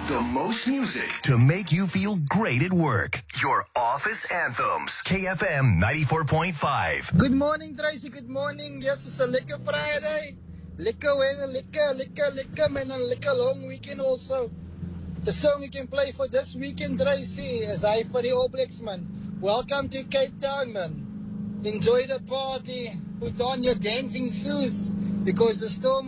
The most music to make you feel great at work. Your office anthems. KFM 94.5. Good morning, Tracy. Good morning. Yes, it's a Liquor Friday. Liquor win, liquor, man, and liquor long weekend also. The song you can play for this weekend, Tracy, is I for the All Blacks, man. Welcome to Cape Town, man. Enjoy the party. Put on your dancing shoes because the storm